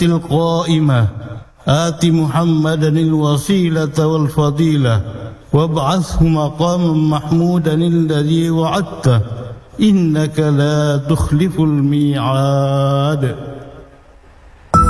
القائمة آت محمدا الوسيلة والفضيلة وابعثه مقاما محمودا الذي وعدته إنك لا تخلف الميعاد.